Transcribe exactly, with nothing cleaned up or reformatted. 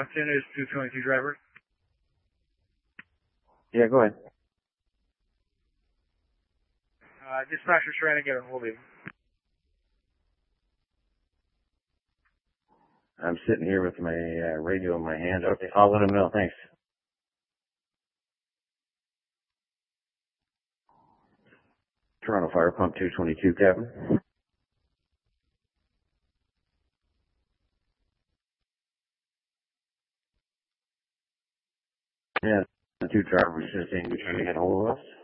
Afternoon is two twenty-two driver. Yeah, go ahead. Uh, dispatcher's trying to get a hold of you. I'm sitting here with my uh, radio in my hand. Okay, I'll let him know. Thanks. Toronto Fire Pump two twenty-two, Captain. Yeah, the two drivers just saying you're trying to get hold of us.